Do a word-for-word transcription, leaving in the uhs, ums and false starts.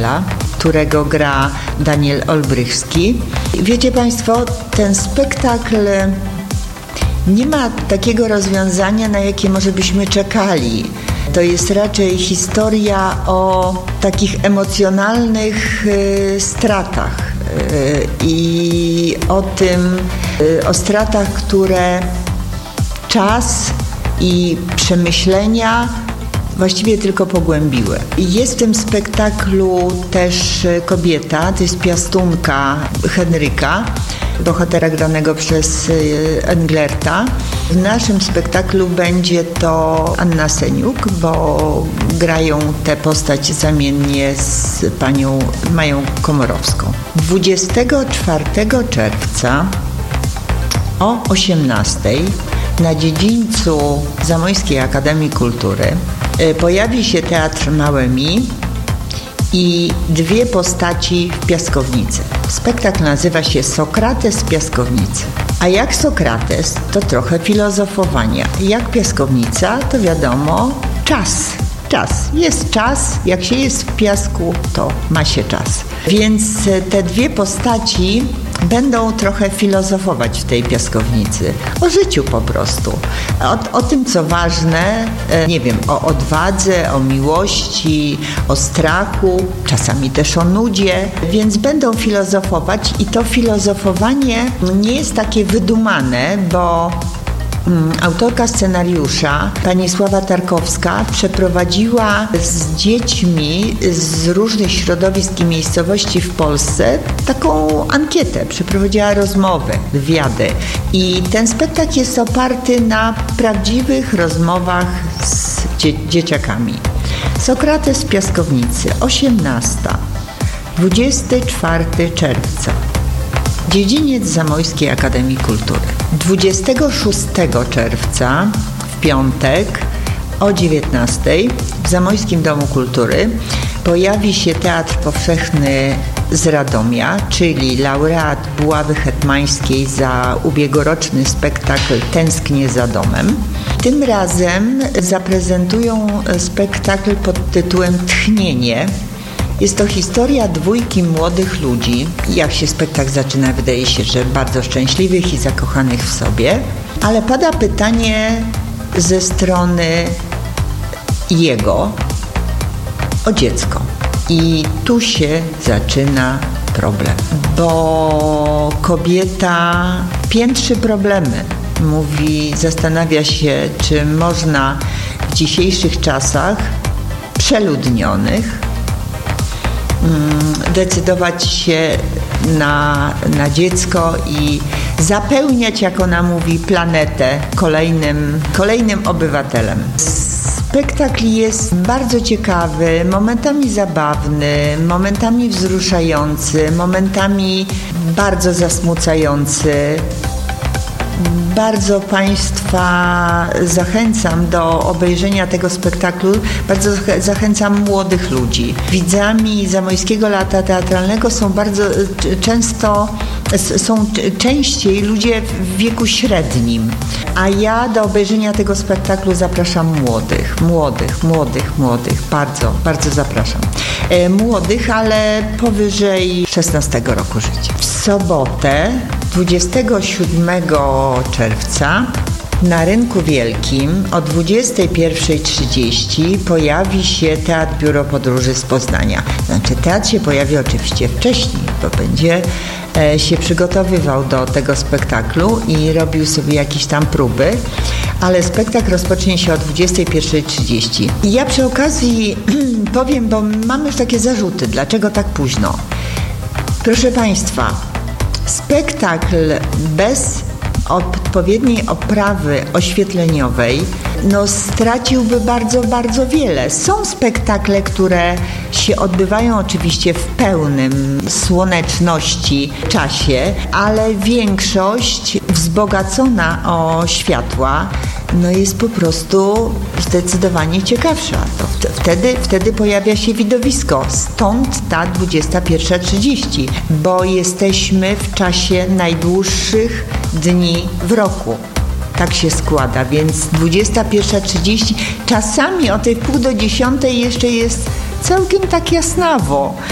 Daniela, którego gra Daniel Olbrychski. Wiecie Państwo, ten spektakl nie ma takiego rozwiązania, na jakie może byśmy czekali. To jest raczej historia o takich emocjonalnych y, stratach y, i o tym, y, o stratach, które czas i przemyślenia właściwie tylko pogłębiły. Jest w tym spektaklu też kobieta, to jest piastunka Henryka, bohatera granego przez Englerta. W naszym spektaklu będzie to Anna Seniuk, bo grają tę postać zamiennie z panią Mają Komorowską. dwudziestego czwartego czerwca o osiemnastej na dziedzińcu Zamojskiej Akademii Kultury pojawi się Teatr Małemi i dwie postaci w piaskownicy. Spektakl nazywa się Sokrates w piaskownicy. A jak Sokrates, to trochę filozofowania. Jak piaskownica, to wiadomo, czas. Czas. Jest czas. Jak się jest w piasku, to ma się czas. Więc te dwie postaci będą trochę filozofować w tej piaskownicy. O życiu po prostu. O, o tym, co ważne, nie wiem, o odwadze, o miłości, o strachu, czasami też o nudzie. Więc będą filozofować i to filozofowanie nie jest takie wydumane, bo autorka scenariusza, pani Sława Tarkowska, przeprowadziła z dziećmi z różnych środowisk i miejscowości w Polsce taką ankietę, przeprowadziła rozmowę, wywiady. I ten spektakl jest oparty na prawdziwych rozmowach z dzie- dzieciakami. Sokrates w piaskownicy, osiemnasta, dwudziestego czwartego czerwca. Dziedziniec Zamojskiej Akademii Kultury. dwudziestego szóstego czerwca, w piątek, o dziewiętnastej w Zamojskim Domu Kultury pojawi się Teatr Powszechny z Radomia, czyli laureat Buławy Hetmańskiej za ubiegłoroczny spektakl Tęsknię za domem. Tym razem zaprezentują spektakl pod tytułem Tchnienie. Jest to historia dwójki młodych ludzi. Jak się spektakl zaczyna, wydaje się, że bardzo szczęśliwych i zakochanych w sobie. Ale pada pytanie ze strony jego o dziecko. I tu się zaczyna problem, bo kobieta piętrzy problemy. Mówi, zastanawia się, czy można w dzisiejszych czasach przeludnionych decydować się na, na dziecko i zapełniać, jak ona mówi, planetę kolejnym, kolejnym obywatelem. Spektakl jest bardzo ciekawy, momentami zabawny, momentami wzruszający, momentami bardzo zasmucający. Bardzo Państwa zachęcam do obejrzenia tego spektaklu. Bardzo zachęcam młodych ludzi. Widzami Zamojskiego Lata Teatralnego są bardzo często, są częściej ludzie w wieku średnim. A ja do obejrzenia tego spektaklu zapraszam młodych, młodych, młodych, młodych. Bardzo, bardzo zapraszam. Młodych, ale powyżej szesnastego roku życia. W sobotę, dwudziestego siódmego czerwca na Rynku Wielkim o dwudziestej pierwszej trzydzieści pojawi się Teatr Biuro Podróży z Poznania. Znaczy teatr się pojawi oczywiście wcześniej, bo będzie e, się przygotowywał do tego spektaklu i robił sobie jakieś tam próby, ale spektakl rozpocznie się o dwudziestej pierwszej trzydzieści. I ja przy okazji powiem, bo mam już takie zarzuty, dlaczego tak późno. Proszę Państwa, spektakl bez odpowiedniej oprawy oświetleniowej no straciłby bardzo, bardzo wiele. Są spektakle, które się odbywają oczywiście w pełnym słoneczności czasie, ale większość wzbogacona o światła no jest po prostu zdecydowanie ciekawsza. To wtedy, wtedy pojawia się widowisko. Stąd ta dwudziesta pierwsza trzydzieści, bo jesteśmy w czasie najdłuższych dni w roku. Tak się składa, więc dwudziesta pierwsza trzydzieści, czasami o tej pół do dziesiątej jeszcze jest całkiem tak jasnawo,